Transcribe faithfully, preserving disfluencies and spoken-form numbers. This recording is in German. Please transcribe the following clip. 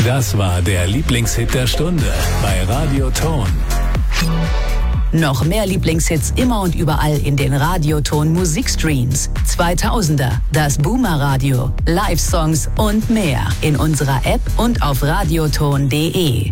Das war der Lieblingshit der Stunde bei Radio Ton. Noch mehr Lieblingshits immer und überall in den Radioton Musikstreams. zweitausender, das Boomer Radio, Live-Songs und mehr in unserer App und auf radioton punkt de.